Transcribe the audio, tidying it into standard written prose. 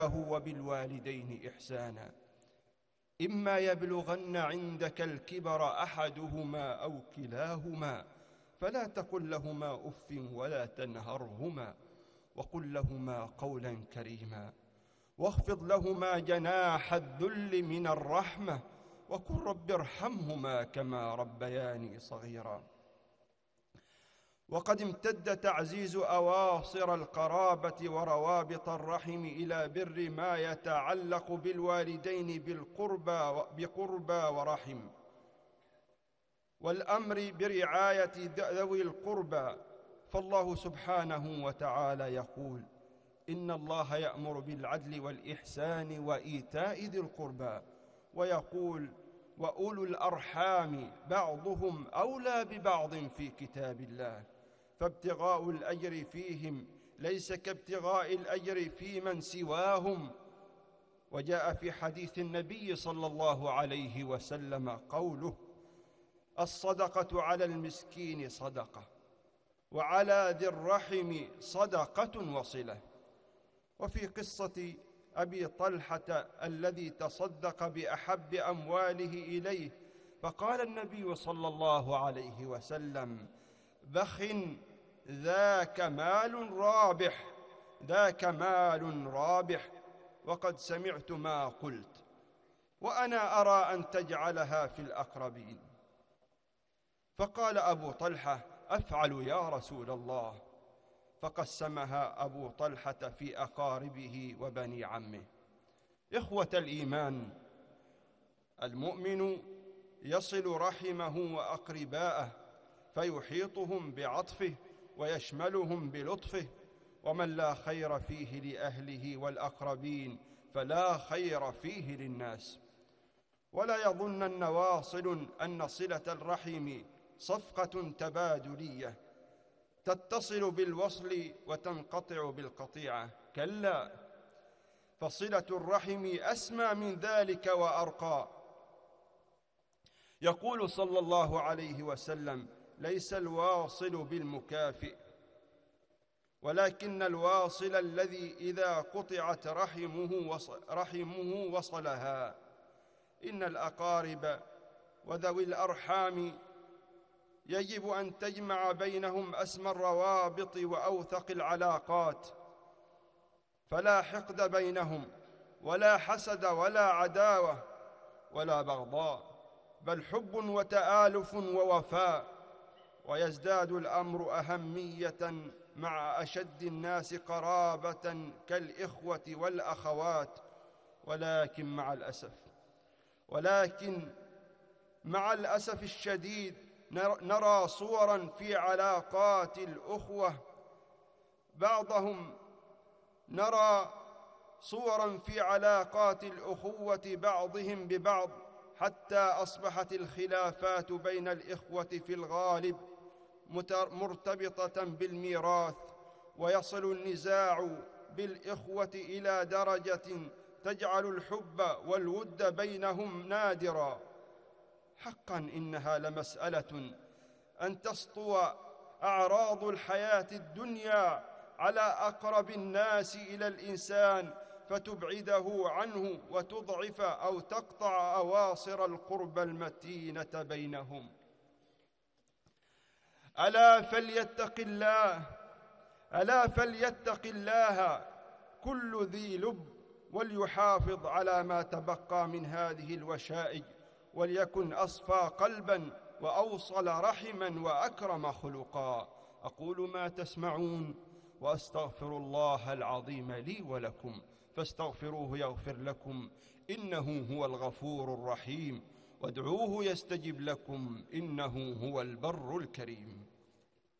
وبالوالدين إحسانا إما يبلغن عندك الكبر أحدهما أو كلاهما فلا تقل لهما أف ولا تنهرهما وقل لهما قولا كريما واخفض لهما جناح الذل من الرحمة وقل رب ارحمهما كما ربياني صغيرا. وقد امتد تعزيز أواصر القرابة وروابط الرحم إلى بر ما يتعلق بالوالدين بقربى ورحم، والأمر برعاية ذوي القربى، فالله سبحانه وتعالى يقول: إن الله يأمر بالعدل والإحسان وإيتاء ذي القربى، ويقول: وأولو الأرحام بعضهم أولى ببعض في كتاب الله، فابتغاء الأجر فيهم ليس كابتغاء الأجر في من سواهم. وجاء في حديث النبي صلى الله عليه وسلم قوله: الصدقة على المسكين صدقة، وعلى ذي الرحم صدقة وصلة. وفي قصة أبي طلحة الذي تصدق بأحب أمواله إليه، فقال النبي صلى الله عليه وسلم: بخ ذاك مال رابح، ذاك مال رابح، وقد سمعت ما قلت، وأنا أرى أن تجعلها في الأقربين. فقال أبو طلحة: أفعل يا رسول الله. فقسمها أبو طلحة في أقاربه وبني عمه. إخوة الإيمان، المؤمن يصل رحمه وأقرباءه فيحيطهم بعطفه ويشملهم بلطفه، ومن لا خير فيه لأهله والأقربين فلا خير فيه للناس. ولا يظنن واصل أن صلة الرحم صفقة تبادلية تتصل بالوصل وتنقطع بالقطيعة، كلا، فصلة الرحم أسمى من ذلك وأرقى. يقول صلى الله عليه وسلم: ليس الواصل بالمكافئ، ولكن الواصل الذي إذا قطعت رحمه وصلها. إن الأقارب وذوي الأرحام يجب أن تجمع بينهم أسمى الروابط وأوثق العلاقات، فلا حقد بينهم ولا حسد ولا عداوة ولا بغضاء، بل حب وتآلف ووفاء. ويزداد الأمر أهمية مع أشد الناس قرابة كالإخوة والأخوات، ولكن مع الأسف الشديد نرى صوراً في علاقات الأخوة الأخوة بعضهم ببعض، حتى أصبحت الخلافات بين الإخوة في الغالب مرتبطة بالميراث، ويصل النزاع بالإخوة إلى درجة تجعل الحب والود بينهم نادرا. حقا إنها لمسألة أن تسطو أعراض الحياة الدنيا على أقرب الناس إلى الإنسان فتبعده عنه وتضعف أو تقطع أواصر القرب المتينة بينهم. ألا فليتق الله كل ذي لب، وليحافظ على ما تبقى من هذه الوشائج، وليكن أصفى قلبا وأوصل رحما وأكرم خلقا. أقول ما تسمعون وأستغفر الله العظيم لي ولكم، فاستغفروه يغفر لكم، إنه هو الغفور الرحيم، وادعوه يستجب لكم، إنه هو البر الكريم.